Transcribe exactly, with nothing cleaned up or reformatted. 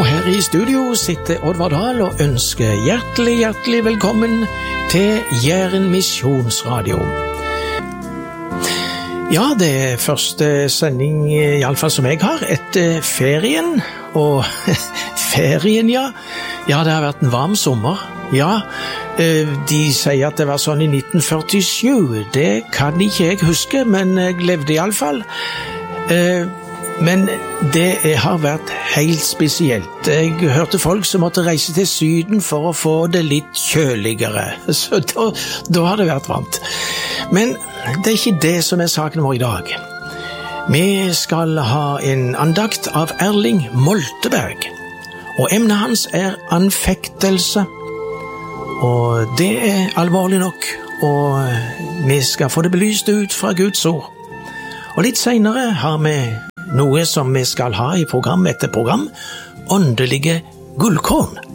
Og her i studio sitter Oddvar Dahl og ønsker hjertelig, hjertelig velkommen til Jæren Misjonsradio. Ja, det er første sending, i alle fall som jeg har, etter ferien. Og ferien, ja. Ja, det har vært en varm sommer. Ja, de sier at det var sånn i nitten førtisju. Det kan ikke jeg huske, men jeg levde i alle fall. Men det har vært helt spesielt. Jeg hørte folk som måtte reise til Syden for å få det litt kjøligere. Så da, da har det vært varmt. Men det er ikke det som er saken vår i dag. Vi skal ha en andakt av Erling Molteberg. Og emnet hans er anfektelse. Og det er alvorlig nok. Og vi skal få det belyst ut fra Guds ord. Og litt senere har vi noe som vi skal ha i program etter program, åndelige gullkorn.